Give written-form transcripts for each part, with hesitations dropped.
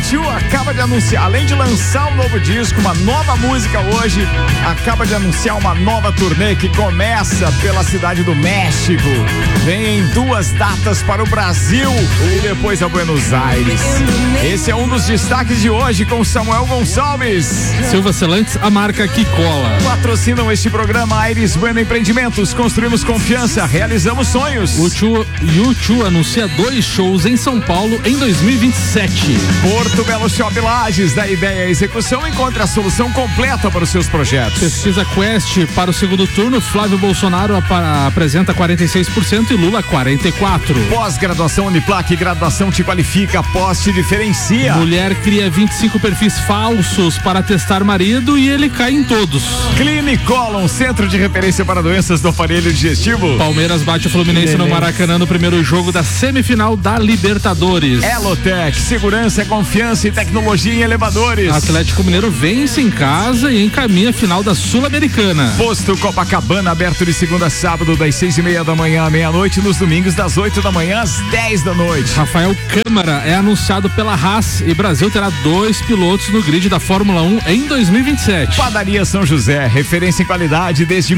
U2 acaba de anunciar, além de lançar um novo disco, uma nova música hoje, acaba de anunciar uma nova turnê que começa pela cidade do México. Vem em 2 datas para o Brasil e depois a Buenos Aires. Esse é um dos destaques de hoje com Samuel Gonçalves. Silva Celantes, a marca que cola. Patrocinam este programa Aires Bueno Empreendimentos. Construímos confiança, realizamos sonhos. U2 anuncia 2 shows em São Paulo em 2027. Porto Belo Shop Lages, da ideia à execução, encontre a solução completa para os seus projetos. Pesquisa Quest para o segundo turno, Flávio Bolsonaro apresenta 46% e Lula 44%. Pós-graduação Uniplac, graduação te qualifica, pós te diferencia. Mulher cria 25 perfis falsos para testar marido e ele cai em todos. Clinicolon, centro de referência para doenças do aparelho digestivo. Palmeiras bate o Fluminense no Maracanã no primeiro jogo da semifinal da Libertadores. Elotec, segurança, confiança e tecnologia em elevadores. Atlético Mineiro vence em casa e encaminha a final da Sul-Americana. Posto Copacabana, aberto de segunda a sábado, das 6:30 da manhã à meia-noite, nos domingos das 8 da manhã às 10 da noite. Rafael Câmara é anunciado pela Haas e Brasil terá 2 pilotos no grid da Fórmula 1 em 2027. Padaria São José, referência em qualidade desde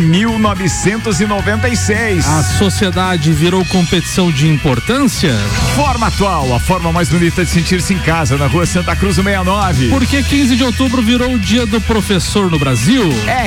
1996. A sociedade virou competição de importância? Forma Atual, a forma mais bonita de sentir-se em casa, na rua Santa Cruz 69. Por que 15 de outubro virou o dia do professor no Brasil?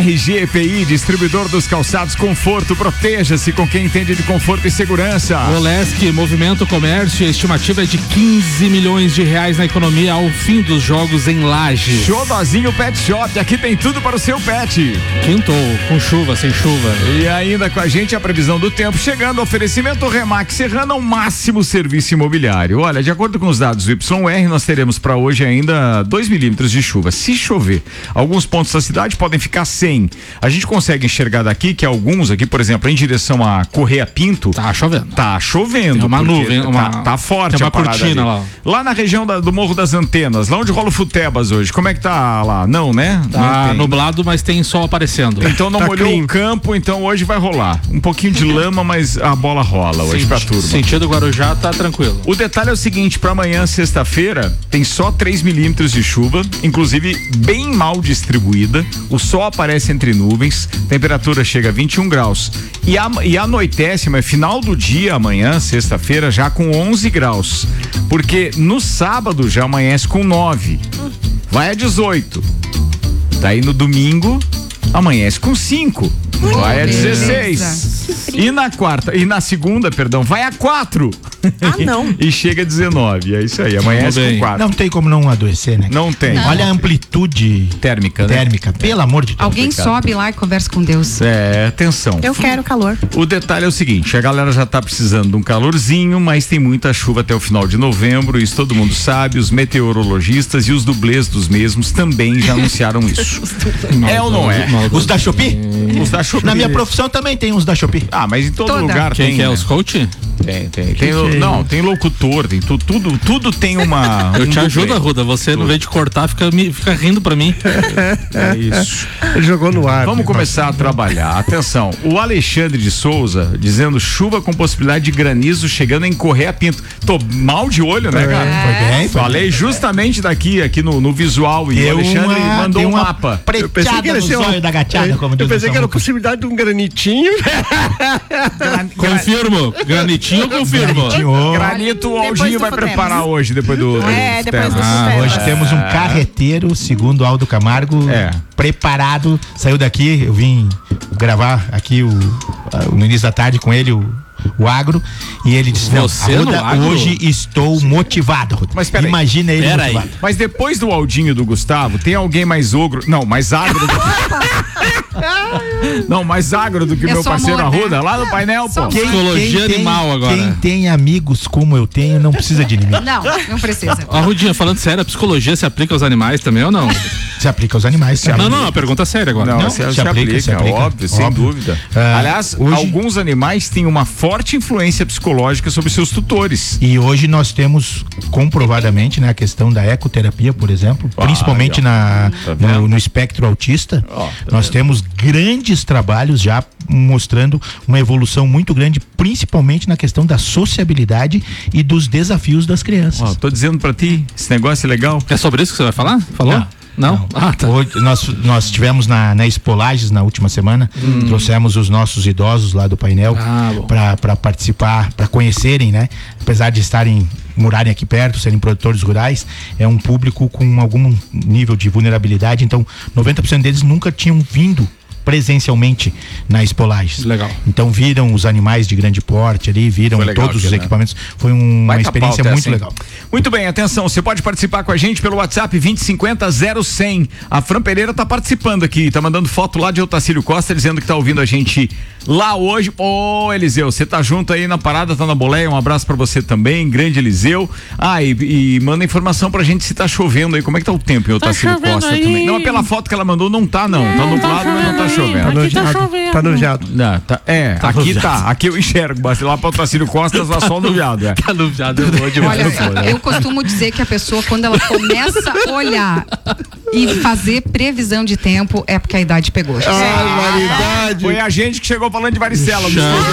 RGPI, distribuidor dos calçados Conforto, proteja-se com quem entende de conforto e segurança. Olesk, movimento comércio, a estimativa é de 15 milhões de reais na economia ao fim dos jogos em Lages. Xodozinho Pet Shop, aqui tem tudo para o seu pet. Quintou, com chuva, sem chuva. E ainda com a gente a previsão do tempo, chegando ao oferecimento Remax Serrana, o máximo serviço imobiliário. Olha, de acordo com os dados do YR, nós teremos para hoje ainda 2 milímetros de chuva. Se chover, alguns pontos da cidade podem ficar sem. A gente consegue enxergar daqui que alguns aqui, por exemplo, em direção a Correia Pinto, tá chovendo. Tá chovendo. Tem uma nuvem, tá forte. Tem uma a parada cortina ali. Lá na região do Morro das Antenas, lá onde rola o Futebas hoje, como é que tá lá? Não, né? Tá nublado, mas tem sol aparecendo. Então não molhou o campo, então hoje vai rolar. Um pouquinho de lama, mas a bola rola hoje pra turma. Sentido Guarujá tá tranquilo. O detalhe é o seguinte, pra amanhã, sexta-feira, tem só 3 milímetros de chuva, inclusive bem mal distribuída, o sol aparece entre nuvens, temperatura chega a 21 graus e anoitece, mas final do dia amanhã, sexta-feira, já com 11 graus, porque no sábado já amanhece com 9, vai a 18, daí no domingo amanhece com 5, vai a 16. E na segunda, vai a 4. Não. E chega a 19. É isso aí, amanhece com 4. Não tem como não adoecer, né? Não tem. Olha a amplitude térmica, né? Pelo amor de Deus. Alguém sobe lá e conversa com Deus. Atenção. Eu quero calor. O detalhe é o seguinte, a galera já tá precisando de um calorzinho, mas tem muita chuva até o final de novembro, isso todo mundo sabe, os meteorologistas e os dublês dos mesmos também já anunciaram isso. É ou não é? Os da Shopee? Os da Shopee. Na minha profissão também tem uns da Shopee. Ah, mas em todo lugar Quem tem. que é, né? os coach? Tem. Tem locutor, tem tudo tem uma. Eu te ajudo, Arruda. Você não vem de cortar, fica rindo pra mim. É isso. Ele jogou no ar. Vamos começar a trabalhar. Atenção, o Alexandre de Souza dizendo chuva com possibilidade de granizo chegando em Correia Pinto. Tô mal de olho, né, cara? Foi bem. Falei justamente aqui no visual e o Alexandre mandou um mapa. Eu pensei que era no zóio da gachada, como diz eu pensei o que era a Samuca. possibilidade de um granitinho. Confirmo. Granitinho, eu confirmo. Granito, o Depois Aldinho do vai Futebas. preparar hoje, depois do depois do Ah, Futebas. hoje temos um carreteiro, segundo Aldo Camargo, preparado. Saiu daqui, eu vim gravar aqui no início da tarde com ele o agro, e ele disse: não, Arruda, hoje estou motivado, Arruda. Mas peraí. Imagina ele motivado. Mas depois do Aldinho e do Gustavo, tem alguém mais ogro? Não, mais agro do que... Não, mais agro do que o meu parceiro amor, Arruda, né? lá no painel, pô. Psicologia animal agora. Quem tem amigos como eu tenho, não precisa de inimigo. Não precisa. Arrudinha, falando sério, a psicologia se aplica aos animais também ou não? Se aplica aos animais. Não, a pergunta é séria agora. Não, se aplica, óbvio, sem dúvida. Aliás, alguns animais têm uma forte influência psicológica sobre seus tutores. E hoje nós temos comprovadamente, né, a questão da ecoterapia, por exemplo, principalmente no espectro autista, nós temos grandes trabalhos já mostrando uma evolução muito grande, principalmente na questão da sociabilidade e dos desafios das crianças. Tô dizendo pra ti, esse negócio é legal. É sobre isso que você vai falar? Falou? Não? Ah, tá. Hoje nós tivemos na Expolages na última semana, trouxemos os nossos idosos lá do painel para participar, para conhecerem, né? Apesar de morarem aqui perto, serem produtores rurais, é um público com algum nível de vulnerabilidade, então 90% deles nunca tinham vindo presencialmente na Expolages. Legal. Então viram os animais de grande porte ali, viram todos os equipamentos. Foi uma experiência muito legal. Muito bem, atenção, você pode participar com a gente pelo WhatsApp 2050-0100. A Fran Pereira tá participando aqui, tá mandando foto lá de Otacílio Costa, dizendo que tá ouvindo a gente lá hoje. Eliseu, você tá junto aí na parada, tá na boleia, um abraço pra você também, grande Eliseu. E manda informação pra gente se tá chovendo aí, como é que tá o tempo em Otacílio Costa aí também. Não, pela foto que ela mandou, não tá não, tá nublado, mas não tá chovendo. Aqui tá chovendo. Tá nublado. Aqui eu enxergo, mas lá pra Otacílio Costa tá só nublado. Tá nublado, eu vou demais. Olha, eu costumo dizer que a pessoa, quando ela começa a olhar e fazer previsão de tempo, é porque a idade pegou. Variedade. Foi a gente que chegou falando de varicela.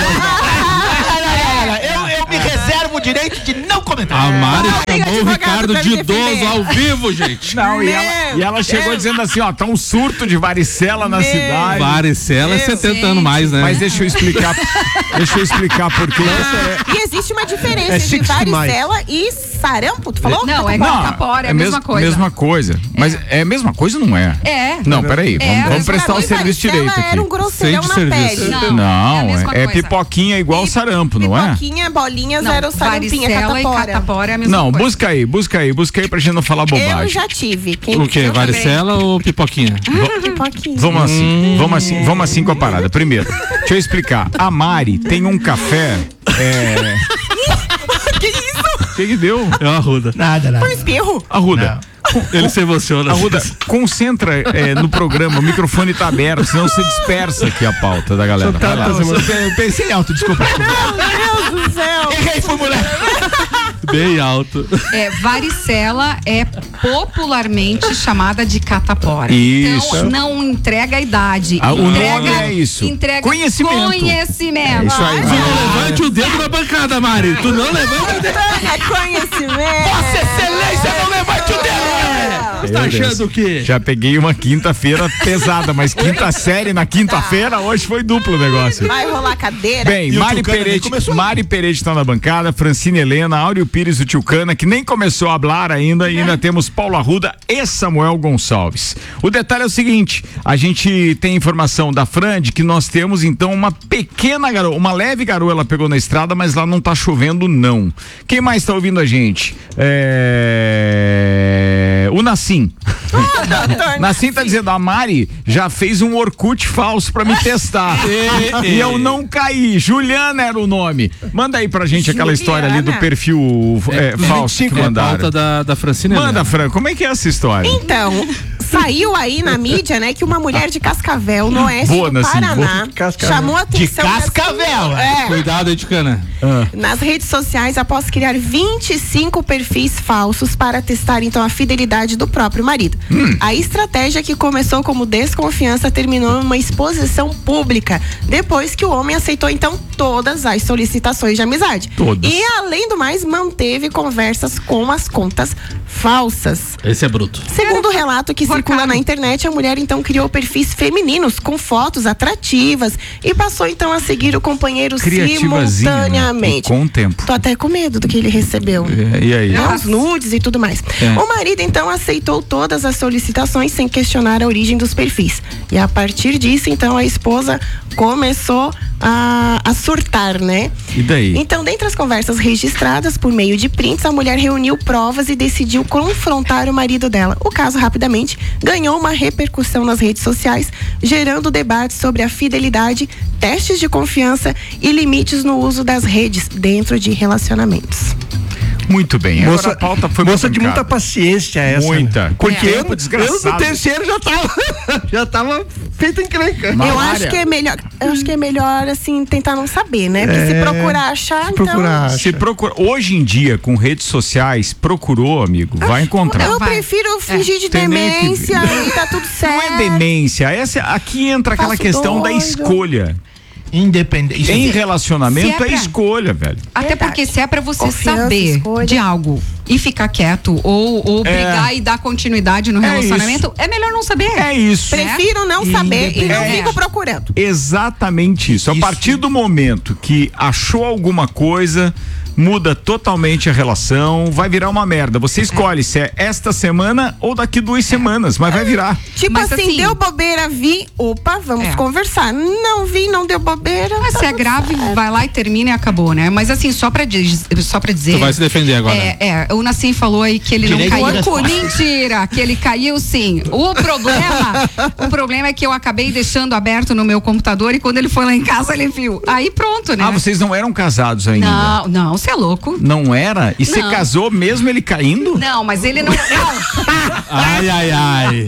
Eu me reservo o direito de não comentar. A Mari chamou o Ricardo de idoso ao vivo, gente. Não, e ela chegou dizendo assim, tá um surto de varicela na cidade. Varicela é 70 anos mais, né? Mas deixa eu explicar por quê. E existe uma diferença entre varicela e sarampo, tu falou? Não, é catapora, é a mesma coisa. Mesma coisa. Mas é a mesma coisa ou não é? É. Não, peraí, vamos prestar o serviço direito aqui. Era um grosseirão na pele. Não, é pipoquinha igual sarampo, não é? Pipoquinha, bolinhas, era o sarampinha, varicela catapora. e catapora é a mesma coisa. Busca aí pra gente não falar bobagem. Eu já tive. O quê? Varicela ou pipoquinha? Pipoquinha. Vamos assim com a parada. Primeiro, deixa eu explicar. A Mari tem um café. Que isso? Que deu? É uma Arruda. Nada. Foi um espirro? Arruda. Ele se emociona. Arruda, concentra no programa, o microfone tá aberto, senão você dispersa aqui a pauta da galera. Eu pensei alto, desculpa. Meu Deus do céu. Errei, foi mulher. Bem alto. Varicela é popularmente chamada de catapora. Isso. Então não entrega a idade. O nome é isso. Entrega Conhecimento. É isso aí. Tu não levante o dedo na bancada, Mari. Tu não levante o dedo. É conhecimento. Vossa Excelência, não levante o dedo. Você tá achando o quê? Já peguei uma quinta-feira pesada, mas quinta série na quinta-feira, hoje foi duplo o negócio. Vai rolar cadeira. Bem, Mari Peretti tá na bancada, Francine Helena, Áureo Pires, o Tchucana, que nem começou a falar ainda, e ainda temos Paulo Arruda e Samuel Gonçalves. O detalhe é o seguinte, a gente tem informação da Fran de que nós temos então uma pequena garoa, uma leve garoa, ela pegou na estrada, mas lá não tá chovendo não. Quem mais tá ouvindo a gente? O Nassim. Nassim tá dizendo, a Mari já fez um Orkut falso pra me testar. E eu não caí. Juliana era o nome. Manda aí pra gente aquela história ali do perfil falso que mandaram. Pauta da Francine. Manda, Fran, como é que é essa história? Então, saiu aí na mídia, né, que uma mulher de Cascavel, no oeste do Paraná, chamou a atenção. De Cascavel! Cuidado aí, Tchucana. Nas redes sociais, após criar 25 perfis falsos para testar então a fidelidade do próprio marido. A estratégia, que começou como desconfiança, terminou em uma exposição pública, depois que o homem aceitou então todas as solicitações de amizade. Todas. E além do mais, manteve conversas com as contas falsas. Esse é bruto. Segundo o relato que circula na internet, a mulher então criou perfis femininos com fotos atrativas e passou então a seguir o companheiro simultaneamente. Com o tempo. Tô até com medo do que ele recebeu. E aí? Os nudes e tudo mais. O marido então aceitou todas as solicitações sem questionar a origem dos perfis. E a partir disso, então, a esposa começou a surtar, né? E daí? Então, dentre as conversas registradas por meio de prints, a mulher reuniu provas e decidiu confrontar o marido dela. O caso rapidamente ganhou uma repercussão nas redes sociais, gerando debates sobre a fidelidade, testes de confiança e limites no uso das redes dentro de relacionamentos. Muito bem. Moça, a pauta foi moça de muita paciência essa. Muita. Porque eu no desgraçado. terceiro já tava feito encrenca. Eu acho que é melhor assim tentar não saber, né? Porque se procurar achar, Se procurar, hoje em dia com redes sociais, procurou, amigo, vai encontrar. Eu prefiro fingir de demência e tá tudo certo. Não é demência, aqui entra aquela questão da escolha. Independente. Em relacionamento é escolha, velho. Até porque se é pra você Confiança, saber escolha. de algo e ficar quieto ou brigar e dar continuidade no relacionamento, é melhor não saber. É isso. Prefiro não saber e não fico procurando. Exatamente isso. A partir do momento que achou alguma coisa, muda totalmente a relação, vai virar uma merda. Você escolhe se é esta semana ou daqui 2 semanas, mas vai virar. Tipo Mas assim, deu bobeira, vamos conversar. Não vi, não deu bobeira. Mas se é grave, vai lá e termina e acabou, né? Mas assim, só pra dizer. Tu vai se defender agora. O Nassim falou aí que ele Direito não de caiu. resposta. Mentira, que ele caiu sim. O problema é que eu acabei deixando aberto no meu computador e quando ele foi lá em casa, ele viu. Aí pronto, né? Ah, vocês não eram casados ainda? Não, você é louco. Não era? E você casou mesmo ele caindo? Não, mas ele não. Ai.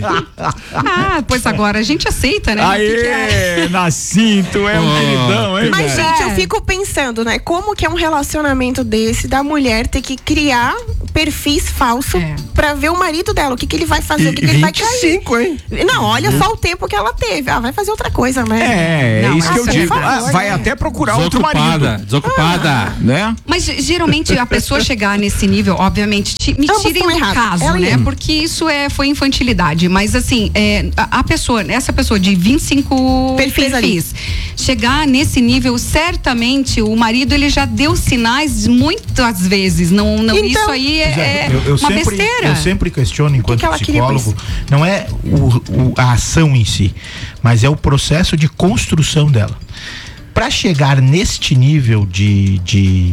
Pois agora a gente aceita, né? Aê, Nassim, tu é um queridão, hein, Mas, velho? gente, eu fico pensando, né? Como que é um relacionamento desse da mulher ter que criar perfis falsos pra ver o marido dela? O que ele vai fazer? O que ele vai cair? 25, hein? Não, olha só o tempo que ela teve. Vai fazer outra coisa, né? Não, isso que eu por digo. favor, Vai né? até procurar outro marido. Desocupada. Né? Mas geralmente a pessoa chegar nesse nível, obviamente, me Ambos tirem estão do errados. caso, Ela e né? ele. Porque isso foi infantilidade. Mas assim, essa pessoa de 25 perfis, chegar nesse nível, certamente o marido ele já deu sinais muitas vezes. Não, Então, isso aí é uma besteira. Eu sempre questiono enquanto que ela queria com psicólogo, não é a ação em si, mas é o processo de construção dela. Para chegar neste nível de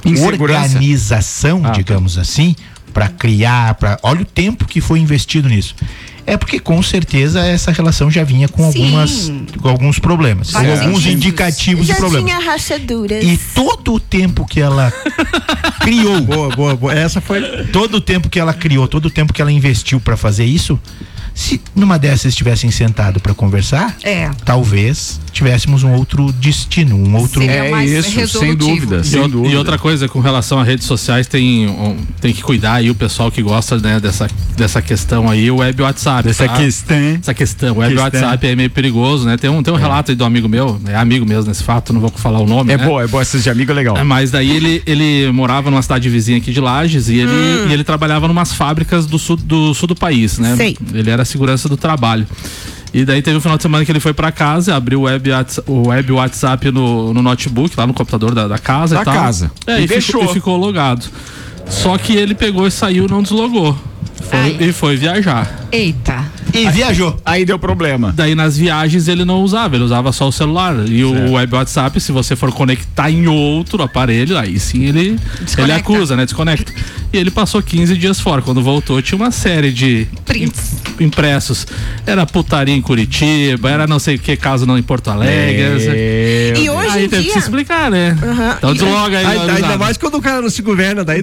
organização, digamos assim, para criar, olha o tempo que foi investido nisso. É porque com certeza essa relação já vinha com alguns problemas, com alguns indicativos de problemas. Já tinha rachaduras. E todo o tempo que ela criou, Boa. Essa foi. todo o tempo que ela criou, todo o tempo que ela investiu para fazer isso, se numa dessas estivessem sentado para conversar, talvez tivéssemos um outro destino, um outro. Seria mais isso, sem resolutivo. dúvida. E outra coisa, com relação a redes sociais, tem que cuidar aí o pessoal que gosta, né, dessa questão aí, o web WhatsApp. Essa questão. O web WhatsApp é meio perigoso, né? Tem um relato aí do amigo meu, é amigo mesmo nesse fato, não vou falar o nome. É boa, essas de amigo é legal. Mas daí ele morava numa cidade vizinha aqui de Lages e ele trabalhava numas fábricas do sul do país, né? Sei. Ele era segurança do trabalho. E daí teve um final de semana que ele foi pra casa, abriu o web WhatsApp no notebook, lá no computador da casa e tal. Da casa. E ficou logado. Só que ele pegou e saiu e não deslogou. E foi viajar. Eita. E viajou. Aí deu problema. Daí nas viagens ele não usava, ele usava só o celular. E o web WhatsApp, se você for conectar em outro aparelho, aí sim ele acusa, né? Desconecta. E ele passou 15 dias fora. Quando voltou, tinha uma série de Prints. impressos. Era putaria em Curitiba, era não sei o que, caso não em Porto Alegre. E hoje Aí em teve que se dia. explicar, né? Então desloga aí. Ainda mais quando o cara não se governa, daí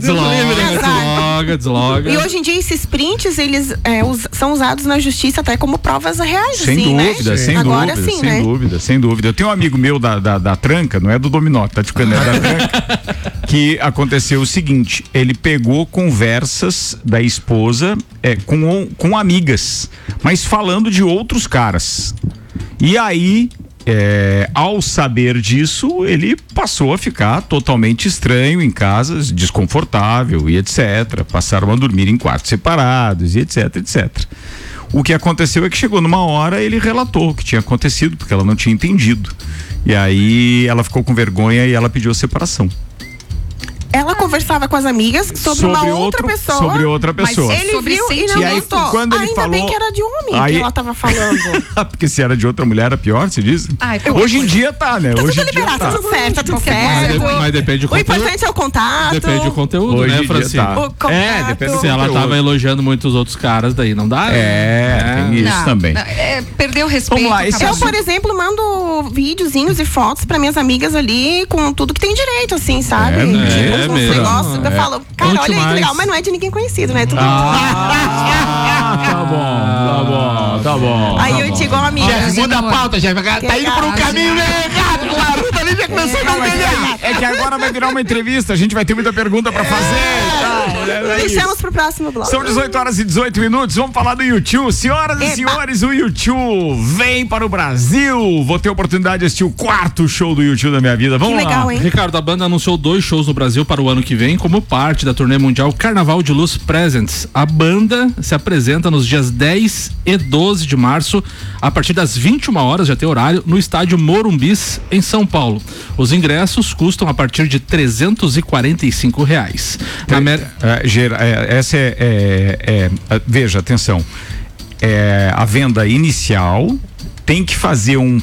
Desloga. E hoje em dia esses prints, eles são usados na justiça até como provas reais, Sem assim, dúvida, né? sem Agora dúvida, sim, sem né? dúvida, sem dúvida. Eu tenho um amigo meu da tranca, não é do dominó, tá te ficando, é da tranca, que aconteceu o seguinte, ele pegou conversas da esposa com amigas, mas falando de outros caras. E aí, ao saber disso, ele passou a ficar totalmente estranho em casa, desconfortável e etc. Passaram a dormir em quartos separados e etc, etc. O que aconteceu é que chegou numa hora, ele relatou o que tinha acontecido, porque ela não tinha entendido. E aí ela ficou com vergonha e ela pediu a separação. Ela conversava com as amigas sobre uma outra pessoa. Sobre outra pessoa. Mas ele Sobre viu e não E aí, gostou. quando ele Ainda falou- bem que era de homem Aí- que ela tava falando. Porque se era de outra mulher era pior, se diz? Ai, Hoje em dia tá, né? Hoje em dia Liberado, tá. tá tudo certo, tá tudo Qualquer certo. Mas depende do O conteúdo. importante é o contato. Depende do conteúdo, Hoje né, em dia Francisco? tá. O contato. depende do Se ela conteúdo. tava elogiando muitos outros caras, daí não dá. Tem isso também. Perdeu o respeito. Vamos lá, esse acabou. Eu, por exemplo, mando videozinhos e fotos pra minhas amigas ali com tudo que tem direito, assim, sabe? né? Tipo, uns negócios, eu falo, cara, olha aí que legal, mas não é de ninguém conhecido, né? Tudo tá bom. Aí eu digo, amigo, muda a pauta, Jeff, tá indo por um caminho errado, claro, ali já começou a entender. É que agora vai virar uma entrevista, a gente vai ter muita pergunta pra fazer. Deixamos pro próximo bloco. São 18h18, vamos falar do YouTube. Senhoras e senhores, o YouTube vem para o Brasil. Vou ter a oportunidade de assistir o 4º show do YouTube da minha vida. Vamos que legal, lá. Hein? Ricardo, a banda anunciou 2 shows no Brasil para o ano que vem, como parte da turnê mundial Carnaval de Luz Presents. A banda se apresenta nos dias 10 e 12 de março, a partir das 21 horas, já tem horário, no estádio Morumbis, em São Paulo. Os ingressos custam a partir de R$345. Essa veja, atenção, a venda inicial tem que fazer uma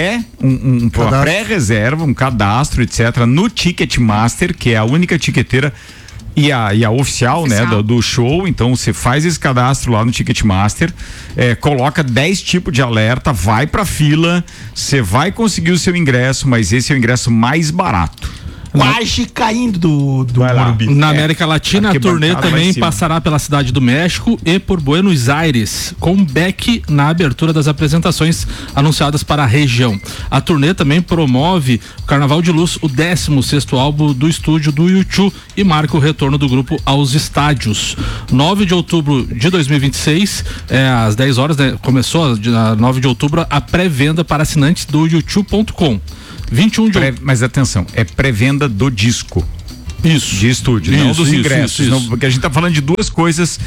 pré-reserva, um cadastro, etc, no Ticketmaster, que é a única tiqueteira e a oficial, né, do show. Então você faz esse cadastro lá no Ticketmaster, coloca 10 tipos de alerta, vai pra fila, você vai conseguir o seu ingresso, mas esse é o ingresso mais barato. Quase caindo do Morumbi. Na América Latina, a turnê também passará pela Cidade do México e por Buenos Aires, com Beck na abertura das apresentações anunciadas para a região. A turnê também promove o Carnaval de Luz, o 16º álbum do estúdio do U2, e marca o retorno do grupo aos estádios. 9 de outubro de 2026, às 10 horas, né, começou 9 de outubro a pré-venda para assinantes do U2.com. 21 de outubro. Mas atenção, é pré-venda do disco. Isso. De estúdio, não dos ingressos. Não, porque a gente tá falando de duas coisas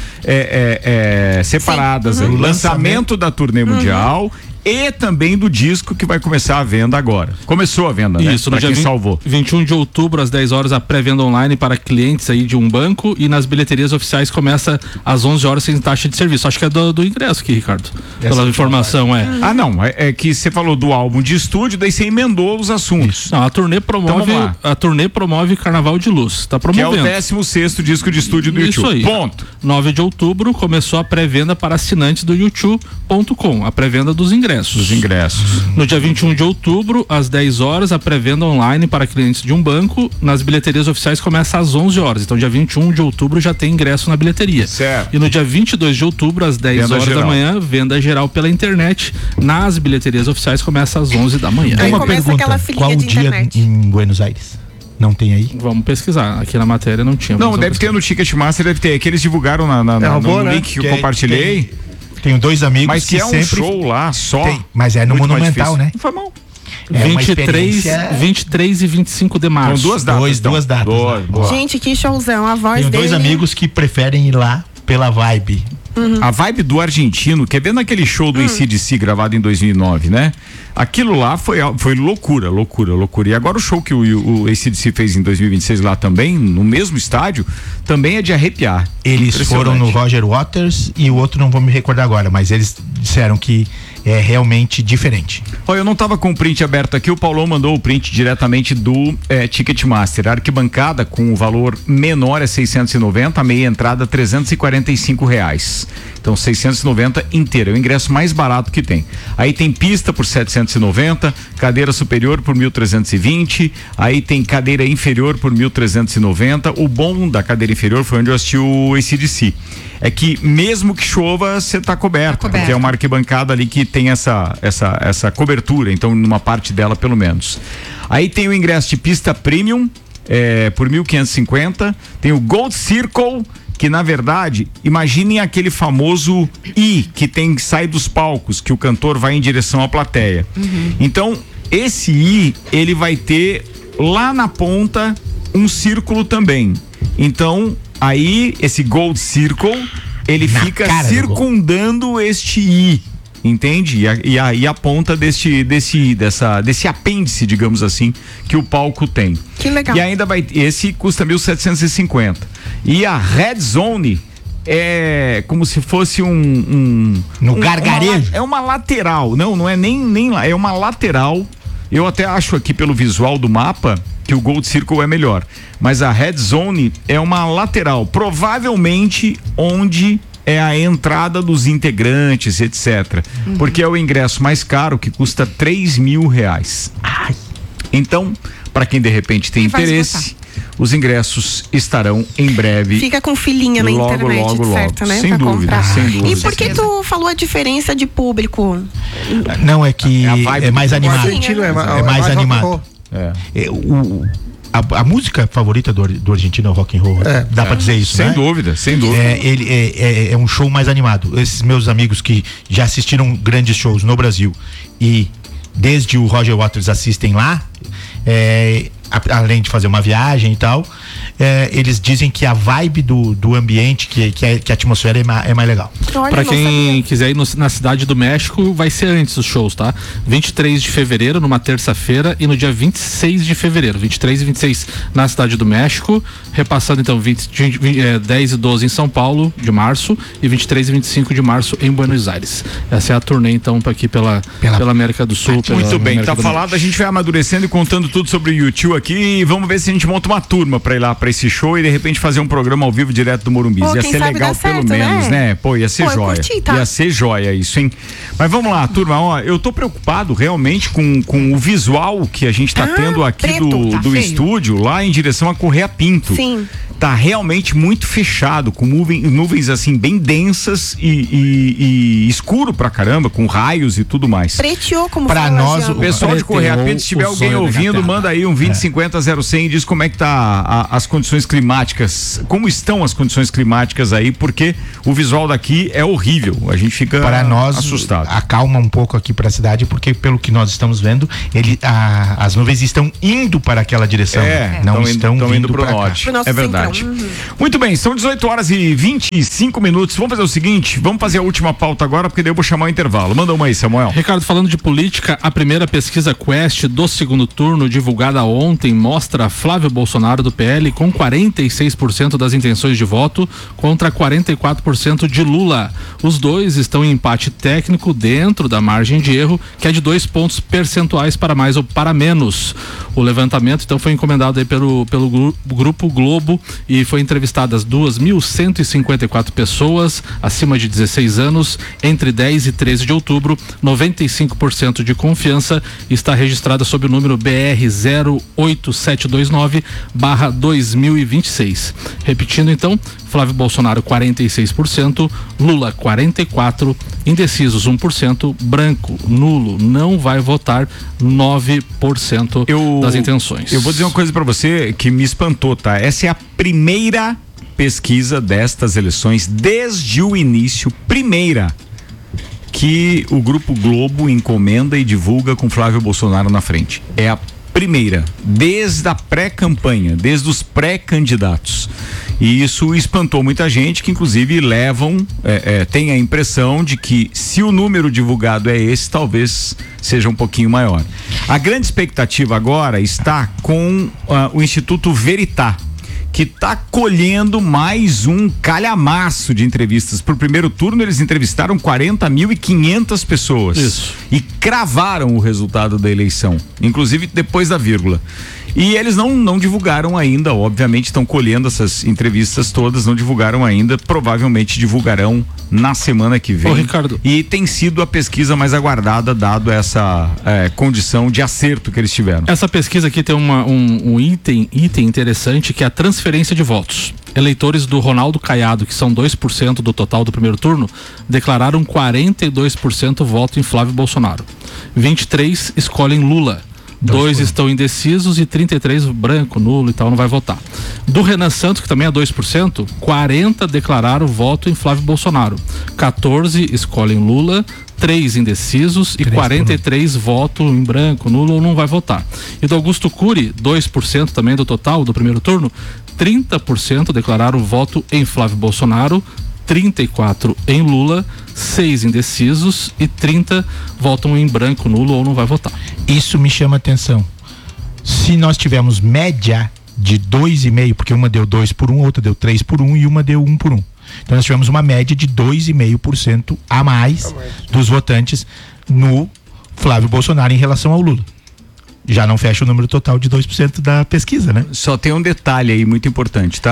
separadas. O lançamento da turnê mundial e também do disco que vai começar a venda agora. Começou a venda, né? Isso, no dia 21 de outubro, às 10 horas, a pré-venda online para clientes aí de um banco, e nas bilheterias oficiais começa às 11 horas sem taxa de serviço. Acho que é do ingresso aqui, Ricardo. Pela informação, não, é que você falou do álbum de estúdio, daí você emendou os assuntos. Não, a turnê promove Carnaval de Luz. Tá promovendo. Que é o 16º disco de estúdio do YouTube. Isso aí. Ponto. 9 de outubro começou a pré-venda para assinantes do YouTube.com, a pré-venda dos ingressos. No dia 21 de outubro, às 10 horas, a pré-venda online para clientes de um banco. Nas bilheterias oficiais começa às 11 horas. Então, dia 21 de outubro já tem ingresso na bilheteria. Certo. E no dia 22 de outubro, às 10 horas da manhã, venda geral pela internet. Nas bilheterias oficiais começa às 11 da manhã. Uma pergunta, qual o dia em Buenos Aires? Não tem aí? Vamos pesquisar. Aqui na matéria não tinha. Não, deve ter no Ticketmaster, deve ter. Que eles divulgaram no link que eu compartilhei. Tenho 2 amigos mas que sempre... show lá só. Mas é no Monumental, né? Não foi mal. 23 e 25 de março. São duas datas. Gente, que showzão. A voz Tenho dele... 2 amigos que preferem ir lá pela vibe. A vibe do argentino, quer ver naquele show do AC/DC gravado em 2009, né? Aquilo lá foi loucura. E agora o show que o AC/DC fez em 2026 lá também, no mesmo estádio, também é de arrepiar. Eles foram no Roger Waters e o outro não vou me recordar agora, mas eles disseram que é realmente diferente. Olha, eu não tava com o print aberto aqui, o Paulão mandou o print diretamente do Ticketmaster. A arquibancada com o valor menor é 690, a meia entrada R$345. Então 690 inteiro, é o ingresso mais barato que tem. Aí tem pista por 790, cadeira superior por 1.320, aí tem cadeira inferior por 1.390. O bom da cadeira inferior foi onde eu assisti o AC/DC. É que mesmo que chova, você tá coberto, porque é uma arquibancada ali que tem essa cobertura, então numa parte dela pelo menos. Aí tem o ingresso de pista premium, por 1.550, tem o Gold Circle, que na verdade, imaginem aquele famoso I que sai dos palcos, que o cantor vai em direção à plateia. Então, esse I, ele vai ter lá na ponta um círculo também. Então, aí esse Gold Circle, ele fica circundando este I, entende? E a ponta desse apêndice, digamos assim, que o palco tem. Que legal. E ainda esse custa 1.750. E a Red Zone é como se fosse no gargarejo. É uma lateral, não é nem lá, é uma lateral. Eu até acho aqui pelo visual do mapa que o Gold Circle é melhor, mas a Red Zone é uma lateral, provavelmente onde é a entrada dos integrantes, etc. Porque é o ingresso mais caro, que custa R$3.000. Então, para quem de repente tem interesse, Os ingressos estarão em breve. Fica com filinha na internet, logo, certo, né? Sem dúvida, sem dúvida. E por que tu falou a diferença de público? Não, é que é mais animado. É mais animado. A música favorita do argentino é o rock and roll. Dá pra dizer isso, sem né? dúvida, sem dúvida. Ele é um show mais animado. Esses meus amigos que já assistiram grandes shows no Brasil e desde o Roger Waters assistem lá, além de fazer uma viagem e tal, eles dizem que a vibe do ambiente, que a atmosfera é mais legal. Pra quem quiser ir na Cidade do México, vai ser antes dos shows, tá? 23 de fevereiro, numa terça-feira, e no dia 26 de fevereiro, 23 e 26 na Cidade do México, repassando então 10 e 12 em São Paulo, de março, e 23 e 25 de março em Buenos Aires. Essa é a turnê então aqui pela América do Sul. Muito bem, tá falado, a gente vai amadurecendo e contando tudo sobre o YouTube aqui, e vamos ver se a gente monta uma turma pra ir lá pra esse show e de repente fazer um programa ao vivo direto do Morumbi. Ia ser legal pelo menos, né? Pô, ia ser joia. Curti, tá? Ia ser joia isso, hein? Mas vamos lá, turma, ó, eu tô preocupado realmente com o visual que a gente tá tendo aqui do estúdio, lá em direção a Correia Pinto. Sim. Tá realmente muito fechado, com nuvens assim bem densas e escuro pra caramba, com raios e tudo mais. Preteou, como pra nós, o pessoal de Correia Pinto, se tiver alguém ouvindo, manda aí um 2050-0100 e diz como é que tá as condições climáticas, como estão as condições climáticas aí, porque o visual daqui é horrível, a gente fica assustado. Acalma um pouco aqui pra cidade, porque pelo que nós estamos vendo, as nuvens estão indo para aquela direção, não estão indo pro norte. É verdade. Muito bem, são 18 horas e 25 minutos. Vamos fazer o seguinte, vamos fazer a última pauta agora, porque daí eu vou chamar o intervalo. Manda uma aí, Samuel. Ricardo, falando de política, a primeira pesquisa Quest do segundo turno, divulgada ontem, mostra Flávio Bolsonaro do PL com 46% das intenções de voto contra 44% de Lula. Os dois estão em empate técnico dentro da margem de erro, que é de 2 pontos percentuais para mais ou para menos. O levantamento então foi encomendado aí pelo Grupo Globo e foi entrevistadas 2.154 pessoas acima de 16 anos entre 10 e 13 de outubro. 95% de confiança está registrada sob o número BR 08729/2026. Repetindo então, Flávio Bolsonaro 46%, Lula 44%, indecisos 1%, branco, nulo, não vai votar 9% das intenções. Eu vou dizer uma coisa pra você que me espantou, tá? Essa é a primeira pesquisa destas eleições desde o início, que o Grupo Globo encomenda e divulga com Flávio Bolsonaro na frente. É a primeira, desde a pré-campanha, desde os pré-candidatos. E isso espantou muita gente, que inclusive tem a impressão de que se o número divulgado é esse, talvez seja um pouquinho maior. A grande expectativa agora está com o Instituto Veritá, que está colhendo mais um calhamaço de entrevistas. Pro primeiro turno eles entrevistaram 40.500 pessoas. Isso. E cravaram o resultado da eleição, inclusive depois da vírgula. E eles não divulgaram ainda, obviamente estão colhendo essas entrevistas todas, não divulgaram ainda, provavelmente divulgarão na semana que vem. Ô, Ricardo. E tem sido a pesquisa mais aguardada, dado essa condição de acerto que eles tiveram. Essa pesquisa aqui tem um item interessante, que é a transferência de votos. Eleitores do Ronaldo Caiado, que são 2% do total do primeiro turno, declararam 42% voto em Flávio Bolsonaro. 23 escolhem Lula. 2 estão indecisos e 33 branco, nulo e tal, não vai votar. Do Renan Santos, que também é 2%, 40 declararam voto em Flávio Bolsonaro. 14 escolhem Lula, 3 indecisos e 43 voto em branco, nulo ou não vai votar. E do Augusto Cury, 2% também do total do primeiro turno, 30% declararam voto em Flávio Bolsonaro, 34 em Lula, 6 indecisos e 30 votam em branco, nulo ou não vai votar. Isso me chama atenção. Se nós tivermos média de 2,5, porque uma deu 2 por 1, outra deu 3 por 1 e uma deu 1 por 1. Então nós tivemos uma média de 2,5% a mais dos votantes no Flávio Bolsonaro em relação ao Lula. Já não fecha o número total de 2% da pesquisa, né? Só tem um detalhe aí muito importante, tá?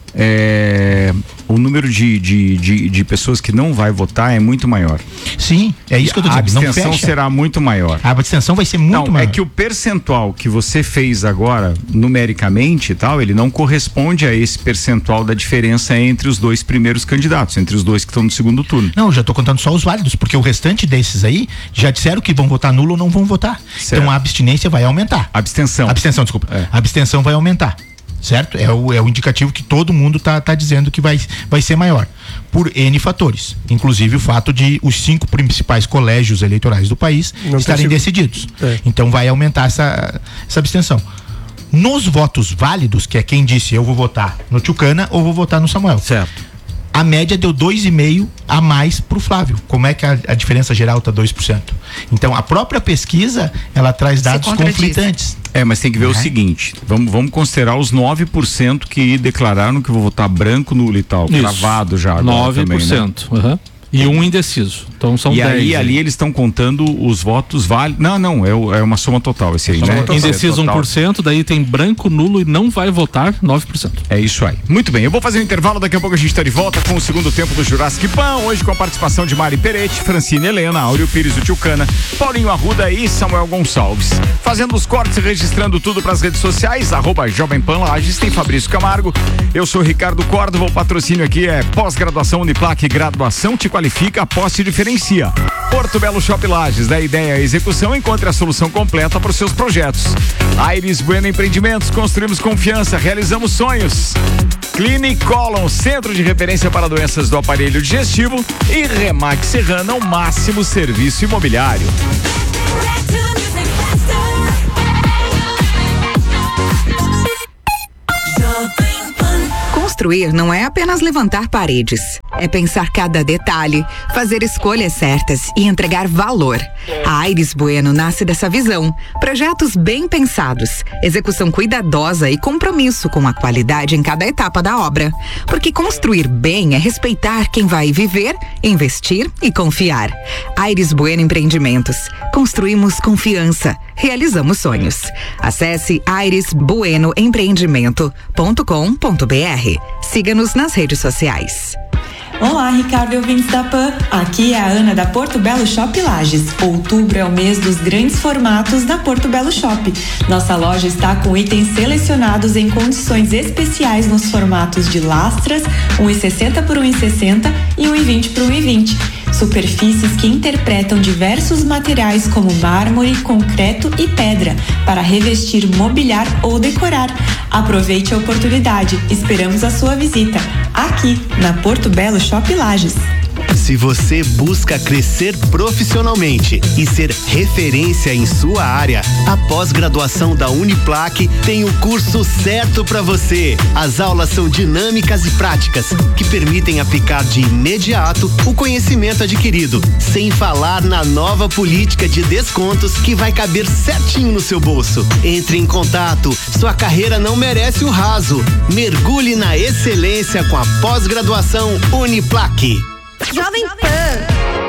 o número de pessoas que não vai votar é muito maior. Sim, é isso que eu tô dizendo. A abstenção será muito maior. A abstenção vai ser muito maior. É que o percentual que você fez agora, numericamente e tal, ele não corresponde a esse percentual da diferença entre os dois primeiros candidatos, entre os dois que estão no segundo turno. Não, eu já tô contando só os válidos, porque o restante desses aí já disseram que vão votar nulo ou não vão votar. Certo. Então a abstinência vai aumentar. Abstenção, desculpa. A abstenção vai aumentar. Certo? É o indicativo que todo mundo tá dizendo que vai ser maior. Por N fatores. Inclusive o fato de os 5 principais colégios eleitorais do país estarem decididos. Então vai aumentar essa abstenção. Nos votos válidos, que é quem disse eu vou votar no Tucana ou vou votar no Samuel. Certo. A média deu 2,5 a mais pro Flávio. Como é que a diferença geral tá 2%? Então a própria pesquisa, ela traz dados conflitantes. Mas tem que ver o seguinte, vamos considerar os 9% que declararam que vou votar branco, nulo e tal, cravado já agora 9%, também, né? E um indeciso. Então são 10. E aí ali eles estão contando os votos válidos. Não, é uma soma total esse aí, né? Indeciso 1%, daí tem branco, nulo e não vai votar 9%. É isso aí. Muito bem, eu vou fazer um intervalo, daqui a pouco a gente tá de volta com o segundo tempo do Jurassic Pan, hoje com a participação de Mari Peretti, Francine Helena, Áureo Pires do Tucana, Paulinho Arruda e Samuel Gonçalves. Fazendo os cortes e registrando tudo pras redes sociais, @Jovem Pan Lages, tem Fabrício Camargo, eu sou Ricardo Córdova, o patrocínio aqui é pós-graduação Uniplac, graduação te qualifica, após te diferencia. Porto Belo Shop Lages, da ideia à execução, encontre a solução completa para os seus projetos. Aires Bueno Empreendimentos, construímos confiança, realizamos sonhos. Clinic Colon, centro de referência para doenças do aparelho digestivo, e Remax Serrana, o máximo serviço imobiliário. Construir não é apenas levantar paredes, é pensar cada detalhe, fazer escolhas certas e entregar valor. A Aires Bueno nasce dessa visão. Projetos bem pensados, execução cuidadosa e compromisso com a qualidade em cada etapa da obra. Porque construir bem é respeitar quem vai viver, investir e confiar. Aires Bueno Empreendimentos. Construímos confiança. Realizamos sonhos. Acesse airesbuenoempreendimento.com.br. Siga-nos nas redes sociais. Olá, Ricardo e ouvintes da PAN. Aqui é a Ana da Porto Belo Shop Lages. Outubro é o mês dos grandes formatos da Porto Belo Shop. Nossa loja está com itens selecionados em condições especiais nos formatos de lastras, 1,60 por 1,60 e 1,20 por 1,20. Superfícies que interpretam diversos materiais como mármore, concreto e pedra para revestir, mobiliar ou decorar. Aproveite a oportunidade. Esperamos a sua visita aqui na Porto Belo Shop Lages. Se você busca crescer profissionalmente e ser referência em sua área, a pós-graduação da Uniplac tem o curso certo para você. As aulas são dinâmicas e práticas, que permitem aplicar de imediato o conhecimento adquirido, sem falar na nova política de descontos que vai caber certinho no seu bolso. Entre em contato, sua carreira não merece o raso. Mergulhe na excelência com a pós-graduação Uniplac. Jovem Pan.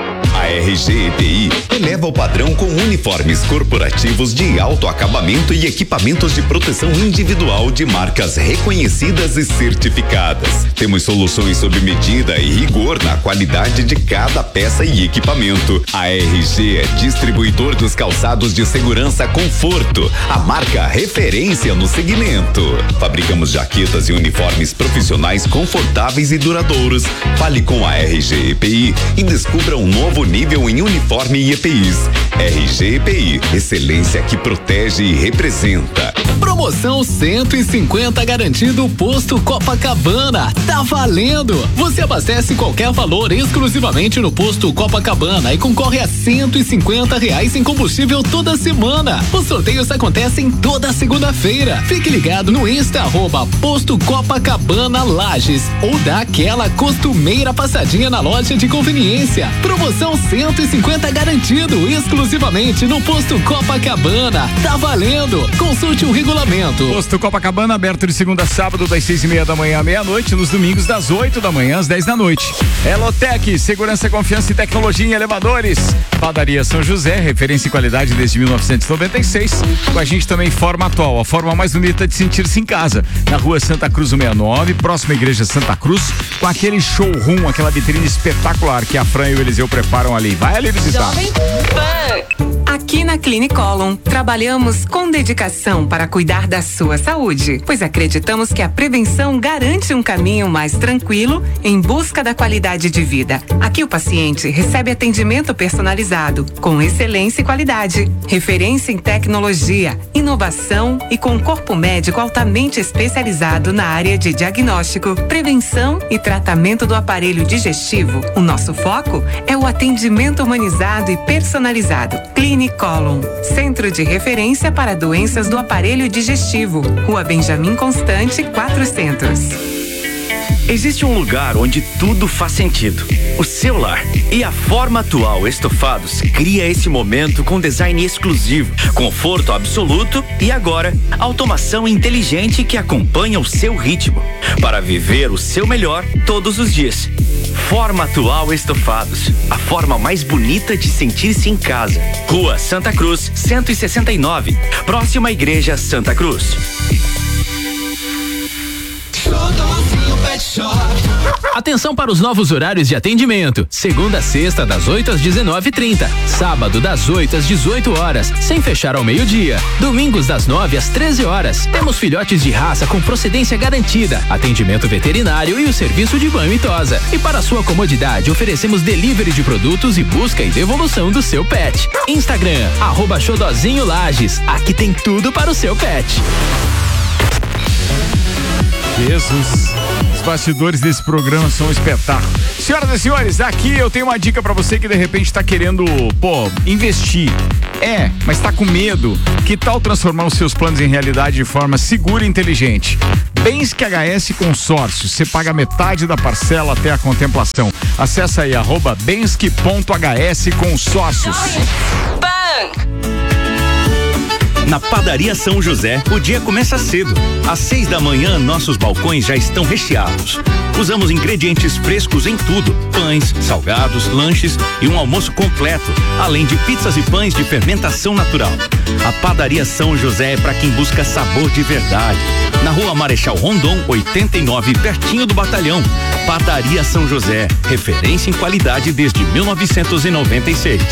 A RG EPI eleva o padrão com uniformes corporativos de alto acabamento e equipamentos de proteção individual de marcas reconhecidas e certificadas. Temos soluções sob medida e rigor na qualidade de cada peça e equipamento. A RG é distribuidor dos calçados de segurança Conforto, a marca referência no segmento. Fabricamos jaquetas e uniformes profissionais confortáveis e duradouros. Fale com a RG EPI e descubra um novo nível em uniforme e EPIs. RG EPI, excelência que protege e representa. Promoção 150 garantido Posto Copacabana. Tá valendo! Você abastece qualquer valor exclusivamente no Posto Copacabana e concorre a R$150 em combustível toda semana. Os sorteios acontecem toda segunda-feira. Fique ligado no Insta @Posto Copacabana Lages ou dá aquela costumeira passadinha na loja de conveniência. Promoção 150 garantido exclusivamente no Posto Copacabana. Tá valendo! Consulte o regulamento. Posto Copacabana, aberto de segunda a sábado, das 6:30 da manhã à meia-noite, nos domingos das 8 da manhã às 10 da noite. Elotec, segurança, confiança e tecnologia em elevadores. Padaria São José, referência e qualidade desde 1996. Com a gente também Forma Atual, a forma mais bonita de sentir-se em casa. Na rua Santa Cruz 69, próxima à Igreja Santa Cruz, com aquele showroom, aquela vitrine espetacular que a Fran e o Eliseu preparam ali. Vai ali visitar. Jovem Pan. Aqui na Clinicolon, trabalhamos com dedicação para cuidar da sua saúde, pois acreditamos que a prevenção garante um caminho mais tranquilo em busca da qualidade de vida. Aqui o paciente recebe atendimento personalizado, com excelência e qualidade, referência em tecnologia, inovação e com corpo médico altamente especializado na área de diagnóstico, prevenção e tratamento do aparelho digestivo. O nosso foco é o atendimento humanizado e personalizado. Clinicolon, centro de referência para doenças do aparelho digestivo. Rua Benjamin Constante, 400. Existe um lugar onde tudo faz sentido: o seu lar. E a Forma Atual Estofados cria esse momento com design exclusivo, conforto absoluto e agora automação inteligente que acompanha o seu ritmo para viver o seu melhor todos os dias. Forma Atual Estofados, a forma mais bonita de sentir-se em casa. Rua Santa Cruz, 169, próxima à Igreja Santa Cruz. Atenção para os novos horários de atendimento. Segunda a sexta, das 8 às 19h30. Sábado, das 8 às 18 horas, sem fechar ao meio-dia. Domingos, das 9 às 13 horas. Temos filhotes de raça com procedência garantida, atendimento veterinário e o serviço de banho e tosa. E para sua comodidade, oferecemos delivery de produtos e busca e devolução do seu pet. Instagram, @xodozinholages. Aqui tem tudo para o seu pet. Jesus, os bastidores desse programa são um espetáculo. Senhoras e senhores, aqui eu tenho uma dica pra você que de repente tá querendo, investir. Mas tá com medo. Que tal transformar os seus planos em realidade de forma segura e inteligente? Bensky HS Consórcios. Você paga metade da parcela até a contemplação. Acesse aí @bensky.hs Consórcios. Na Padaria São José, o dia começa cedo. Às 6 da manhã, nossos balcões já estão recheados. Usamos ingredientes frescos em tudo: pães, salgados, lanches e um almoço completo, além de pizzas e pães de fermentação natural. A Padaria São José é para quem busca sabor de verdade. Na Rua Marechal Rondon, 89, pertinho do Batalhão. Padaria São José, referência em qualidade desde 1996.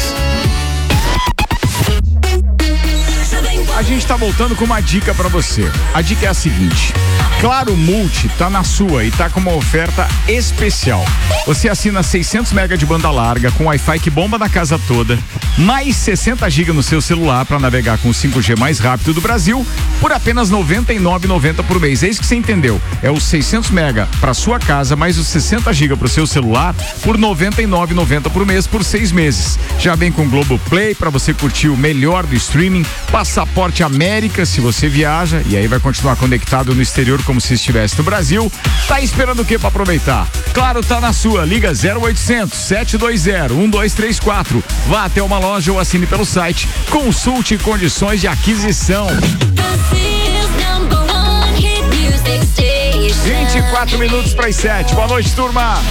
A gente tá voltando com uma dica pra você. A dica é a seguinte: Claro Multi tá na sua e tá com uma oferta especial. Você assina 600 MB de banda larga com Wi-Fi que bomba na casa toda, mais 60 GB no seu celular para navegar com o 5G mais rápido do Brasil por apenas R$ 99,90 por mês. É isso que você entendeu. É os 600 MB para sua casa mais os 60 GB para o seu celular por R$ 99,90 por mês por 6 meses. Já vem com Globoplay para você curtir o melhor do streaming, passaporte América se você viaja e aí vai continuar conectado no exterior como se estivesse no Brasil. Tá esperando o que para aproveitar? Claro, tá na sua. Liga 0800 720 1234. Vá até uma loja ou assine pelo site. Consulte condições de aquisição. 24 minutos para as 7. Boa noite, turma.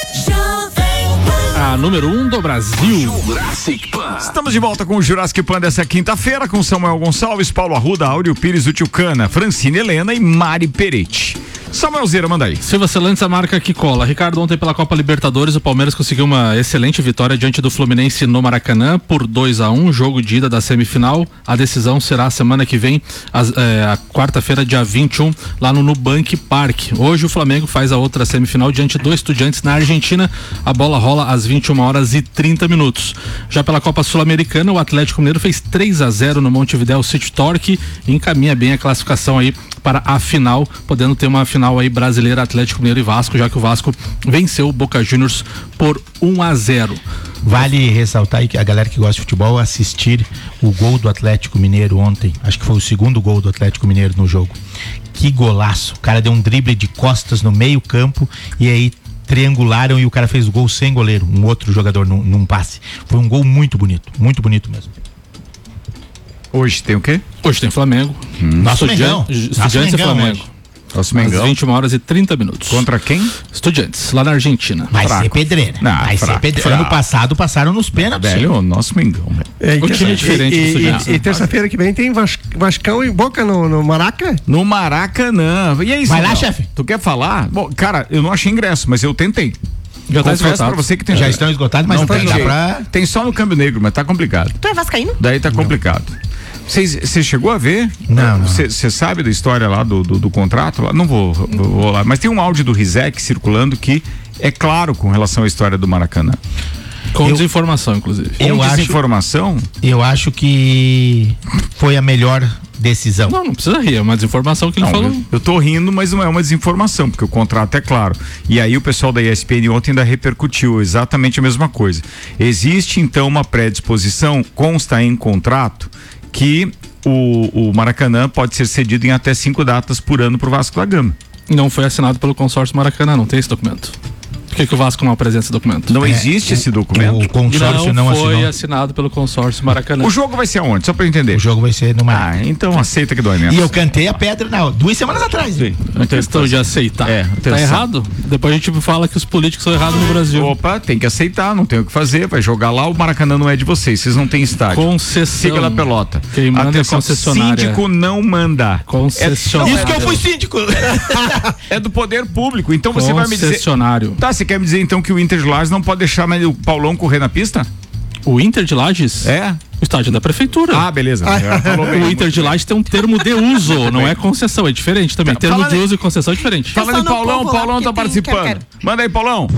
A número 1 do Brasil. Estamos de volta com o Jurassic Pan dessa quinta-feira com Samuel Gonçalves, Paulo Arruda, Áureo Pires, o Tchucana, Francine Helena e Mari Peretti. Samuelzeira, manda aí. Silva Celantes, a marca que cola. Ricardo, ontem pela Copa Libertadores, o Palmeiras conseguiu uma excelente vitória diante do Fluminense no Maracanã por 2-1, jogo de ida da semifinal. A decisão será semana que vem, a quarta-feira, dia 21, lá no Nubank Park. Hoje o Flamengo faz a outra semifinal diante do Estudiantes na Argentina. A bola rola às 21h30. Já pela Copa Sul-Americana, o Atlético Mineiro fez 3-0 no Montevidéu City Torque e encaminha bem a classificação aí para a final, podendo ter uma final aí brasileira, Atlético Mineiro e Vasco, já que o Vasco venceu o Boca Juniors por 1-0. Vale ressaltar aí que a galera que gosta de futebol assistir o gol do Atlético Mineiro ontem, acho que foi o segundo gol do Atlético Mineiro no jogo. Que golaço, o cara deu um drible de costas no meio campo e aí triangularam e o cara fez o gol sem goleiro, um outro jogador num passe. Foi um gol muito bonito mesmo. Hoje tem o quê? Hoje tem Flamengo. Nosso Mengão. Estudiantes e Flamengo. Nosso Mengão. Às 21h30. Contra quem? Estudiantes, lá na Argentina. Vai ser pedreira. Ser pedreira. Ano passado passaram nos pênaltis. Velho, nosso Mengão. O time é diferente do Estudiantes. E terça-feira que vem tem Vascão e Boca no Maraca? No Maracanã. E aí, vai lá, chefe. Tu quer falar? Bom, cara, eu não achei ingresso, mas eu tentei. Já tá esgotado. Pra você que tem já estão esgotados, mas não tem pra... Tem só no Câmbio Negro, mas tá complicado. Tu é vascaíno? Daí tá complicado. Você chegou a ver? Não. Você sabe da história lá do contrato? Não vou lá. Mas tem um áudio do Rizek circulando que é claro com relação à história do Maracanã. Com desinformação, inclusive. Desinformação? Eu acho que foi a melhor decisão. Não precisa rir, é uma desinformação que ele falou. Eu tô rindo, mas não é uma desinformação, porque o contrato é claro. E aí o pessoal da ESPN ontem ainda repercutiu exatamente a mesma coisa. Existe então uma predisposição, consta em contrato, que o Maracanã pode ser cedido em até 5 datas por ano pro Vasco da Gama. Não foi assinado pelo consórcio Maracanã, não tem esse documento. Por que o Vasco não apresenta esse documento? Não existe esse documento? O consórcio não foi assinou. assinado pelo consórcio Maracanã. O jogo vai ser aonde? Só pra eu entender. O jogo vai ser no Maracanã. Então aceita que dói menos. E eu cantei a pedra 2 semanas atrás. Sim. A questão de aceitar. Tá errado? Depois a gente fala que os políticos são errados no Brasil. Opa, tem que aceitar, não tem o que fazer, vai jogar lá, o Maracanã não é de vocês não têm estádio. Concessão. Siga na pelota. Quem manda é concessionária. Síndico não manda. Concessionário. Isso que eu fui síndico. É do poder público, então você vai me dizer... Concessionário. Tá, você quer me dizer então que o Inter de Lages não pode deixar mais o Paulão correr na pista? O Inter de Lages? É. O estádio da prefeitura. Ah, beleza. O Inter de Lages tem um termo de uso, não é concessão, é diferente também. Termo de uso e concessão é diferente. Falando em Paulão, Paulão tá participando. Manda aí, Paulão.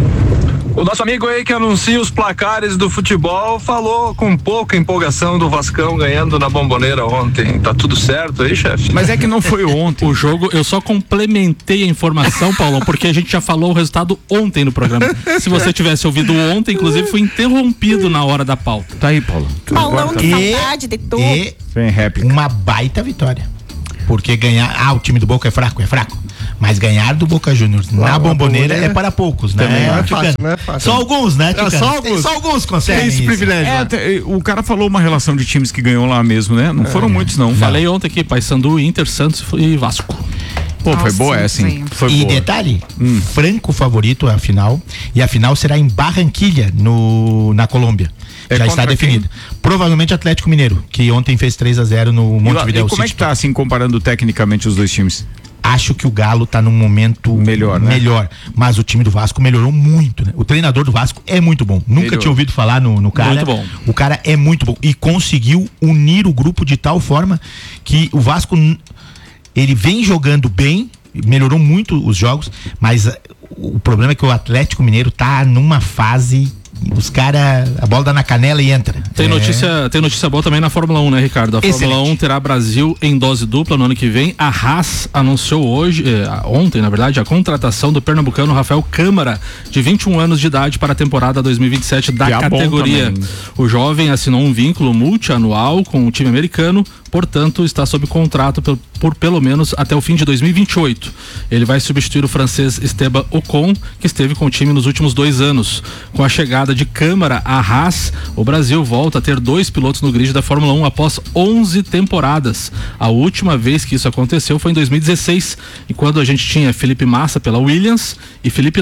O nosso amigo aí que anuncia os placares do futebol falou com pouca empolgação do Vascão ganhando na Bomboneira ontem. Tá tudo certo aí, chefe? Mas é que não foi ontem. O jogo, eu só complementei a informação, Paulão, porque a gente já falou o resultado ontem no programa. Se você tivesse ouvido ontem, inclusive, foi interrompido na hora da pauta. Tá aí, Paulão. Paulão, que saudade de tu. Vem réplica. Uma baita vitória. Porque ganhar... o time do Boca é fraco. Mas ganhar do Boca Juniors na Bomboneira é para poucos, né? Não é fácil. Só alguns, né? Só alguns conseguem tem esse privilégio. O cara falou uma relação de times que ganhou lá mesmo, né? Não foram muitos, não. Falei ontem aqui, Paysandu, Inter, Santos e Vasco. Pô, foi boa essa, hein? Foi e boa. Detalhe, Franco favorito a final, e a final será em Barranquilha, na Colômbia. Já está definida. Provavelmente Atlético Mineiro, que ontem fez 3-0 no Montevideo City. E como é que tá, assim, comparando tecnicamente os dois times? Acho que o Galo tá num momento melhor, mas o time do Vasco melhorou muito, né? O treinador do Vasco é muito bom. Nunca tinha ouvido falar no cara. Muito bom. O cara é muito bom e conseguiu unir o grupo de tal forma que o Vasco, ele vem jogando bem, melhorou muito os jogos, mas o problema é que o Atlético Mineiro tá numa fase... Os caras, a bola dá na canela e entra. Tem notícia boa também na Fórmula 1, né, Ricardo? A Fórmula 1 terá Brasil em dose dupla no ano que vem. A Haas anunciou ontem, na verdade, a contratação do pernambucano Rafael Câmara, de 21 anos de idade, para a temporada 2027 da categoria. O jovem assinou um vínculo multianual com o time americano, portanto, está sob contrato por pelo menos até o fim de 2028. Ele vai substituir o francês Esteban Ocon, que esteve com o time nos últimos 2 anos. Com a chegada de Câmara à Haas, o Brasil volta a ter 2 pilotos no grid da Fórmula 1 após 11 temporadas. A última vez que isso aconteceu foi em 2016, e quando a gente tinha Felipe Massa pela Williams e Felipe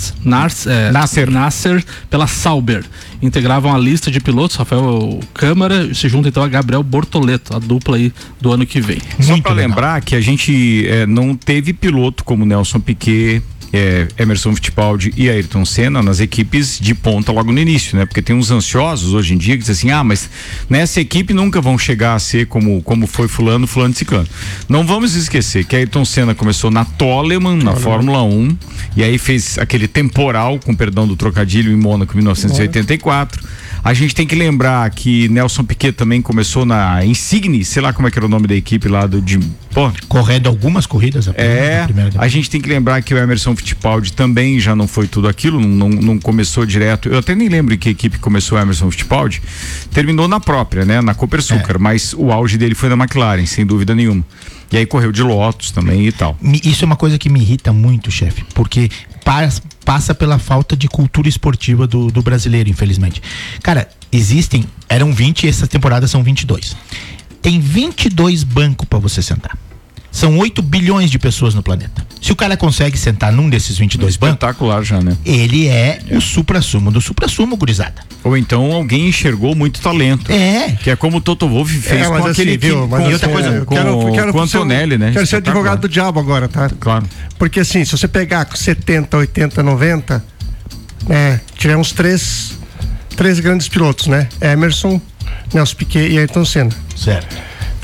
Nasser pela Sauber. Integravam a lista de pilotos. Rafael Câmara se junta então a Gabriel Bortoleto, a dupla aí do ano que vem. Só para lembrar que a gente não teve piloto como Nelson Piquet, Emerson Fittipaldi e Ayrton Senna nas equipes de ponta logo no início, né? Porque tem uns ansiosos hoje em dia que dizem assim, mas nessa equipe nunca vão chegar a ser como foi fulano e ciclano. Não vamos esquecer que Ayrton Senna começou na Toleman, na Fórmula 1, e aí fez aquele temporal, com perdão do trocadilho, em Mônaco em 1984. A gente tem que lembrar que Nelson Piquet também começou na Insigne, sei lá como é que era o nome da equipe lá correndo algumas corridas. A gente tem que lembrar que o Emerson Fittipaldi também já não foi tudo aquilo, não começou direto. Eu até nem lembro em que equipe começou o Emerson Fittipaldi. Terminou na própria, né? Na Copersucar, mas o auge dele foi na McLaren, sem dúvida nenhuma. E aí correu de Lotus também e tal. Isso é uma coisa que me irrita muito, chefe, porque passa pela falta de cultura esportiva do brasileiro, infelizmente. Cara, eram 20 e essa temporada são 22. tem 22 bancos para você sentar. São 8 bilhões de pessoas no planeta. Se o cara consegue sentar num desses 22 bancos, espetacular já, né? Ele é o supra-sumo do supra-sumo, gurizada. Ou então alguém enxergou muito talento. Que é como o Toto Wolff fez com aquele com o Antonelli, né? Quero ser advogado do diabo agora, tá? Claro. Porque assim, se você pegar 70, 80, 90, tivemos três grandes pilotos, né? Emerson, Nelson Piquet e Ayrton Senna. Certo.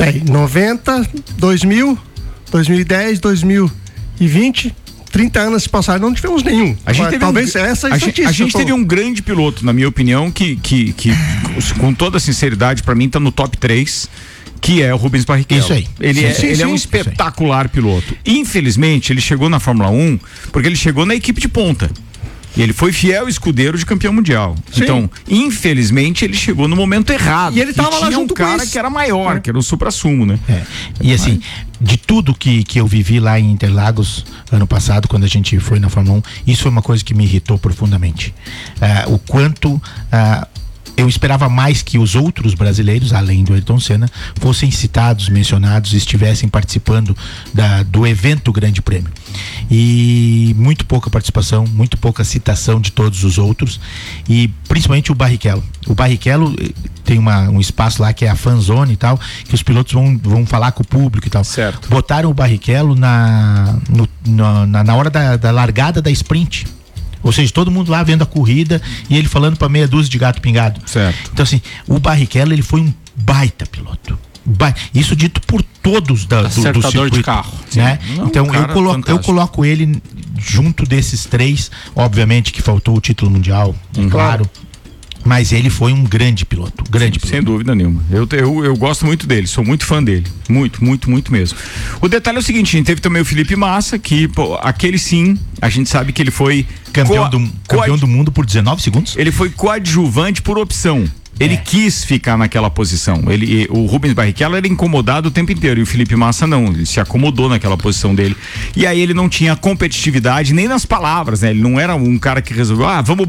90, 2000, 2010, 2020, 30 anos se passaram, não tivemos nenhum. A gente teve um grande piloto, na minha opinião, que com toda sinceridade, pra mim tá no top 3, que é o Rubens Barrichello. Isso aí. Ele é um espetacular piloto. Infelizmente, ele chegou na Fórmula 1 porque ele chegou na equipe de ponta. E ele foi fiel escudeiro de campeão mundial. Sim. Então, infelizmente, ele chegou no momento errado. E ele tava lá junto com um cara que era maior, que era o supra-sumo, né? E assim, de tudo que eu vivi lá em Interlagos ano passado, quando a gente foi na Fórmula 1, isso foi uma coisa que me irritou profundamente. O quanto eu esperava mais que os outros brasileiros, além do Ayrton Senna, fossem citados, mencionados, estivessem participando do evento Grande Prêmio. E muito pouca participação, muito pouca citação de todos os outros, e principalmente o Barrichello. O Barrichello tem um espaço lá que é a fan zone e tal, que os pilotos vão falar com o público e tal. Certo. Botaram o Barrichello na hora da largada da sprint. Ou seja, todo mundo lá vendo a corrida e ele falando pra meia dúzia de gato pingado. Certo. Então assim, o Barrichello, ele foi um baita piloto. Isso dito por todos do circuito de carro, né? Então eu coloco ele junto desses três. Obviamente que faltou o título mundial, claro. Mas ele foi um grande piloto, Sem dúvida nenhuma. Eu gosto muito dele, sou muito fã dele. Muito, muito, muito mesmo. O detalhe é o seguinte, a gente teve também o Felipe Massa, que aquele sim, a gente sabe que ele foi campeão do mundo por 19 segundos. Ele foi coadjuvante por opção. Ele quis ficar naquela posição. O Rubens Barrichello era incomodado o tempo inteiro e o Felipe Massa não. Ele se acomodou naquela posição dele. E aí ele não tinha competitividade nem nas palavras, né? Ele não era um cara que resolveu, vamos